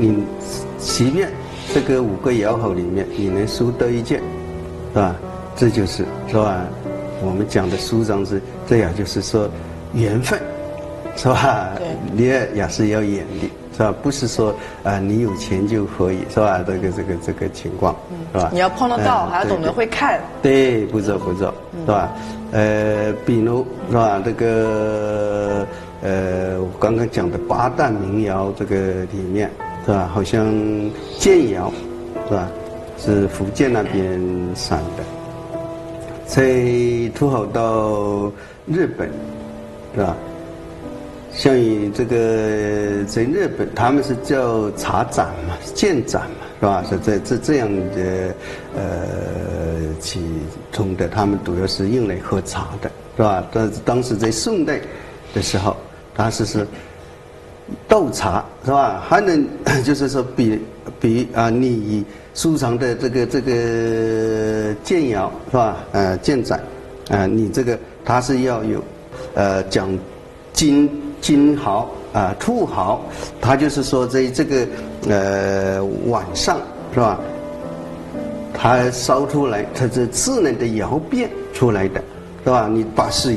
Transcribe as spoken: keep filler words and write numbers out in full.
你即便这个五个爻候里面你能输得一件，是吧？这就是是吧？我们讲的舒张是这样，就是说缘分，是吧？你也也是要眼力，是吧？不是说啊、呃、你有钱就可以，是吧？这个这个这个情况，是吧？ 你要碰得到，还要懂得会看。 对，不错不错，是吧？呃，比如是吧？这个呃，我刚刚讲的八旦民谣这个里面，是吧？好像建窑，是吧？是福建那边产的。在出口到日本，是吧？像以这个在日本，他们是叫茶盏嘛，建盏嘛，是吧？是这这这样的呃起从的，他们主要是用来喝茶的，是吧？但是当时在宋代的时候，它是是斗茶，是吧？还能就是说比比啊，你收藏的这个这个建窑是吧？呃，建盏，啊，你这个它是要有呃讲金金毫啊兔毫，它就是说在这个呃晚上是吧？它烧出来，它是自然的窑变出来的，是吧？你把水